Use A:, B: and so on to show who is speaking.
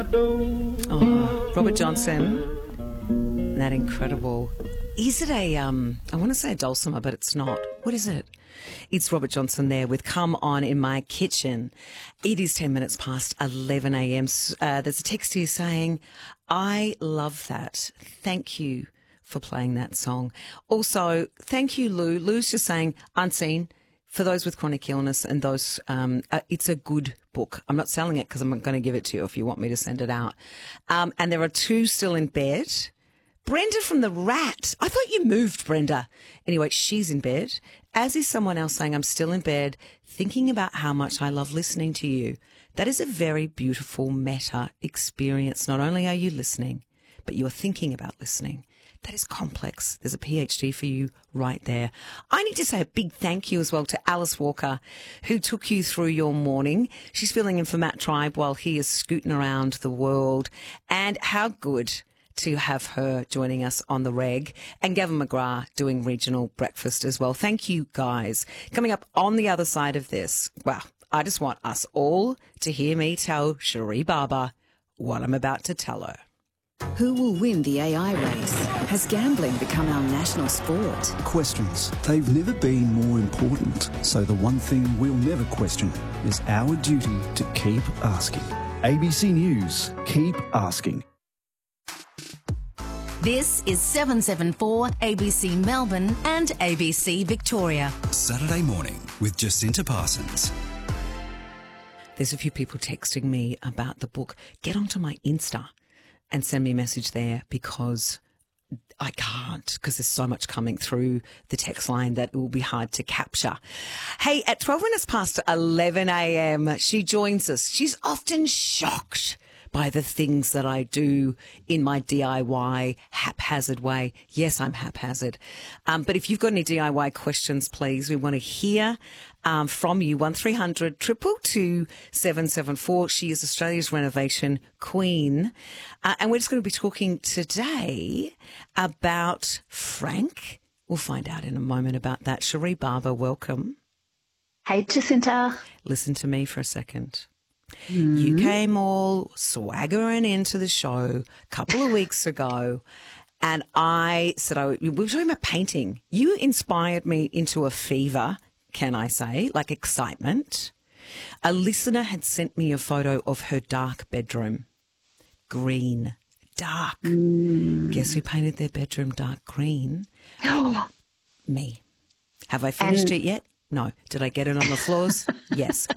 A: Oh, Robert Johnson, that incredible. Is it I want to say a dulcimer, but it's not. What is it? It's Robert Johnson there with Come On In My Kitchen. It is 10 minutes past 11 a.m. There's a text here saying, I love that. Thank you for playing that song. Also, thank you, Lou. Lou's just saying, unseen. For those with chronic illness and those, it's a good book. I'm not selling it because I'm going to give it to you if you want me to send it out. And there are two still in bed. Brenda from The Rat. I thought you moved, Brenda. Anyway, she's in bed, as is someone else saying, I'm still in bed, thinking about how much I love listening to you. That is a very beautiful meta experience. Not only are you listening, but you are thinking about listening. That is complex. There's a PhD for you right there. I need to say a big thank you as well to Alice Walker, who took you through your morning. She's filling in for Matt Tribe while he is scooting around the world. And how good to have her joining us on the reg, and Gavin McGrath doing regional breakfast as well. Thank you, guys. Coming up on the other side of this, well, I just want us all to hear me tell Cherie Barber what I'm about to tell her.
B: Who will win the AI race? Has gambling become our national sport?
C: Questions. They've never been more important. So the one thing we'll never question is our duty to keep asking. ABC News. Keep asking.
D: This is 774 ABC Melbourne and ABC Victoria.
E: Saturday morning with Jacinta Parsons.
A: There's a few people texting me about the book. Get onto my Insta and send me a message there, because I can't, because there's so much coming through the text line that it will be hard to capture. Hey, at 12 minutes past 11 a.m, she joins us. She's often shocked by the things that I do in my DIY haphazard way. Yes, I'm haphazard. But if you've got any DIY questions, please, we want to hear from you. 1300 222 774. She is Australia's renovation queen. And we're just going to be talking today about Frank. We'll find out in a moment about that. Cherie Barber, welcome.
F: Hey, Jacinta.
A: Listen to me for a second. You came all swaggering into the show a couple of weeks ago, and I said, we were talking about painting. You inspired me into a fever, can I say, like excitement. A listener had sent me a photo of her dark bedroom. Green. Dark. Guess who painted their bedroom dark green? Me. Have I finished it yet? No. Did I get it on the floors? Yes.